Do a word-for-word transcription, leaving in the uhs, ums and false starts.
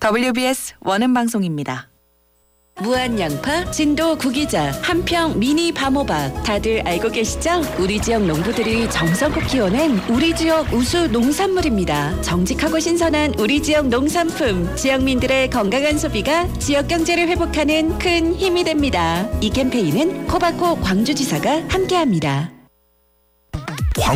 더블유비에스 원음방송입니다. 무한 양파, 진도 구기자, 한평 미니 밤호박 다들 알고 계시죠? 우리 지역 농부들이 정성껏 키워낸 우리 지역 우수 농산물입니다. 정직하고 신선한 우리 지역 농산품, 지역민들의 건강한 소비가 지역 경제를 회복하는 큰 힘이 됩니다. 이 캠페인은 코바코 광주지사가 함께합니다.